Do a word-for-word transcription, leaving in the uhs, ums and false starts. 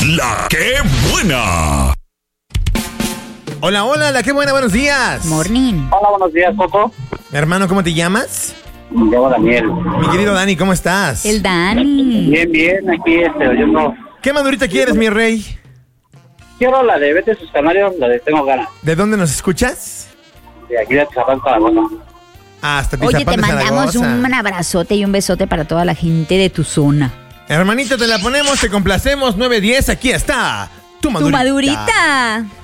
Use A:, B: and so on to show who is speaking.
A: La que buena.
B: Hola, hola, la que buena, buenos días.
C: Morning.
D: Hola, buenos días, Coco.
B: Hermano, ¿cómo te llamas?
D: Me llamo Daniel.
B: Mi querido Dani, ¿cómo estás?
C: El Dani.
D: Bien, bien, aquí este, oyendo.
B: ¿Qué madurita quieres, mi rey?
D: Quiero la de Vete sus Canarios, la de Tengo Ganas.
B: ¿De dónde nos escuchas?
D: De aquí de Tizapán, Zaragoza.
B: Hasta
C: Oye,
B: Tizapán
C: te
B: de
C: mandamos
B: Zaragoza.
C: un abrazote y un besote para toda la gente de tu zona.
B: Hermanito, te la ponemos, te complacemos. nueve diez, aquí está. Tu
C: Tu
B: madurita.
C: madurita.